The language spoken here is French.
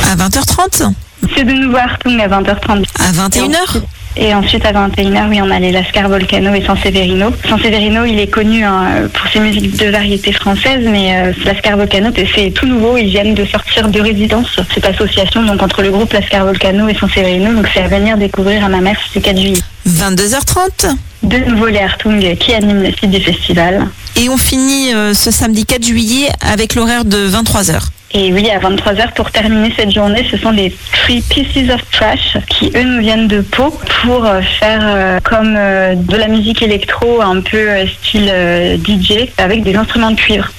À 20h30 ? C'est de nouveau Hartung à 20h30. À 21h ? Et ensuite, à 21h, oui, on a les Lascar Volcano et San Severino. San Severino, il est connu pour ses musiques de variété française, mais Lascar Volcano, c'est tout nouveau. Ils viennent de sortir de résidence, cette association donc entre le groupe Lascar Volcano et San Severino. Donc c'est à venir découvrir à Mamers le 4 juillet. 22h30 ? De nouveau les Hartung qui animent le site du festival. Et on finit ce samedi 4 juillet avec l'horaire de 23h. Et oui, à 23h, pour terminer cette journée, ce sont les Three Pieces of Trash qui, eux, nous viennent de Pau pour faire comme de la musique électro, un peu style DJ, avec des instruments de cuivre.